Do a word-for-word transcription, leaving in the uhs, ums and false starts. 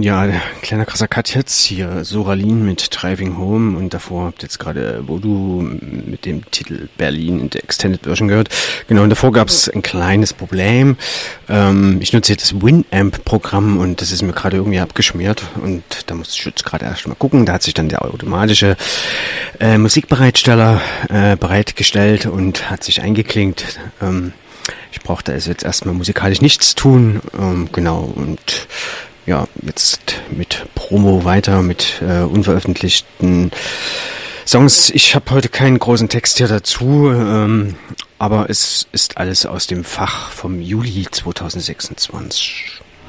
Ja, kleiner krasser Cut jetzt. Hier Soralin mit Driving Home und davor habt ihr jetzt gerade Voodoo mit dem Titel Berlin in der Extended Version gehört. Genau, und davor gab es ein kleines Problem. Ähm, ich nutze jetzt das Winamp-Programm und das ist mir gerade irgendwie abgeschmiert und da musste ich jetzt gerade erst mal gucken. Da hat sich dann der automatische äh, Musikbereitsteller äh, bereitgestellt und hat sich eingeklinkt. Ähm, ich brauchte also jetzt erstmal musikalisch nichts tun. Ähm, genau, und ja, jetzt mit Promo weiter, mit äh, unveröffentlichten Songs. Ich habe heute keinen großen Text hier dazu, ähm, aber es ist alles aus dem Fach vom Juli zweitausendsechsundzwanzig.